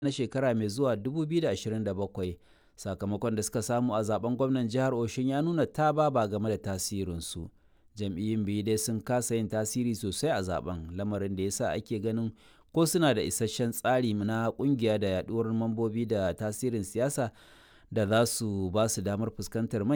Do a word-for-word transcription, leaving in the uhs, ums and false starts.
na shekara mai zuwa dubu biyu da ashirin da bakwai. Sakamakon da suka samu a zaben gwamnan jihar Osun ya nuna ta baba game da tasirinsu. Jam'iyyun biyu dai sun kasa yin tasiri sosai a zaben, lamarin da ya sa ake ganin ko suna da isasshen tsari na ƙungiya da yaɗuwar mambobi da tasirin siyasa da za su ba su damar fuskantar